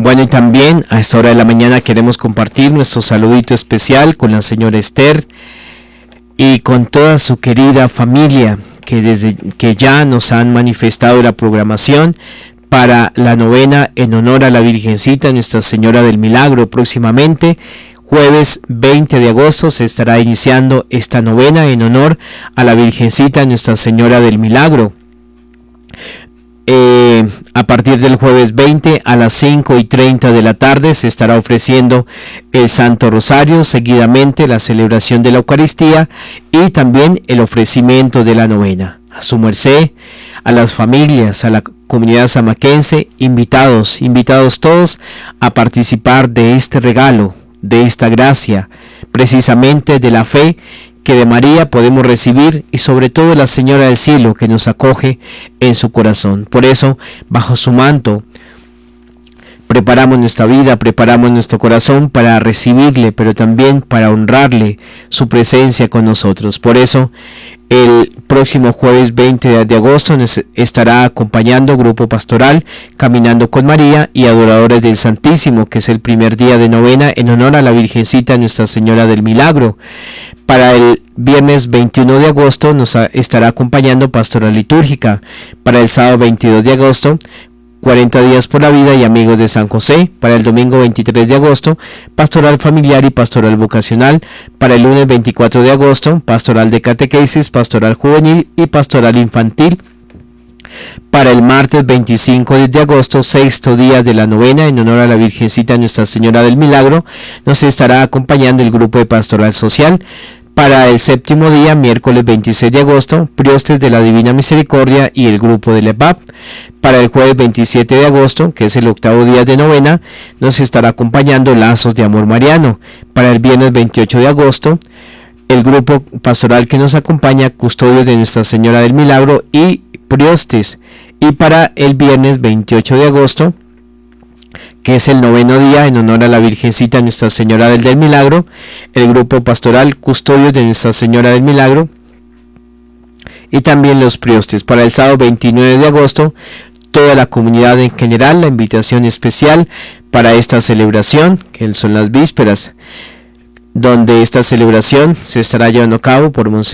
Bueno, y también a esta hora de la mañana queremos compartir nuestro saludito especial con la señora Esther y con toda su querida familia que desde que ya nos han manifestado la programación para la novena en honor a la Virgencita Nuestra Señora del Milagro. Próximamente, jueves 20 de agosto, se estará iniciando esta novena en honor a la Virgencita Nuestra Señora del Milagro. A partir del jueves 20 a las 5:30 de la tarde se estará ofreciendo el Santo Rosario, seguidamente la celebración de la Eucaristía y también el ofrecimiento de la novena. A su merced, a las familias, a la comunidad samaquense, invitados todos a participar de este regalo, de esta gracia, precisamente de la fe que de María podemos recibir y sobre todo la Señora del Cielo que nos acoge en su corazón. Por eso, bajo su manto, preparamos nuestra vida, preparamos nuestro corazón para recibirle, pero también para honrarle su presencia con nosotros. Por eso, el próximo jueves 20 de agosto nos estará acompañando Grupo Pastoral Caminando con María y Adoradores del Santísimo, que es el primer día de novena en honor a la Virgencita Nuestra Señora del Milagro. Para el viernes 21 de agosto nos estará acompañando Pastoral Litúrgica. Para el sábado 22 de agosto, 40 días por la vida y Amigos de San José. Para el domingo 23 de agosto, Pastoral Familiar y Pastoral Vocacional. Para el lunes 24 de agosto, Pastoral de Catequesis, Pastoral Juvenil y Pastoral Infantil. Para el martes 25 de agosto, sexto día de la novena en honor a la Virgencita Nuestra Señora del Milagro, nos estará acompañando el grupo de Pastoral Social. Para el séptimo día, miércoles 26 de agosto, Priostes de la Divina Misericordia y el grupo de LEPAP. Para el jueves 27 de agosto, que es el octavo día de novena, nos estará acompañando Lazos de Amor Mariano. Para el viernes 28 de agosto, el grupo pastoral que nos acompaña, Custodios de Nuestra Señora del Milagro y Priostes. Y para el viernes 28 de agosto, que es el noveno día en honor a la Virgencita Nuestra Señora del Milagro, el grupo pastoral Custodios de Nuestra Señora del Milagro y también los Priostes. Para el sábado 29 de agosto, toda la comunidad en general, la invitación especial para esta celebración, que son las vísperas, donde esta celebración se estará llevando a cabo por Monseñor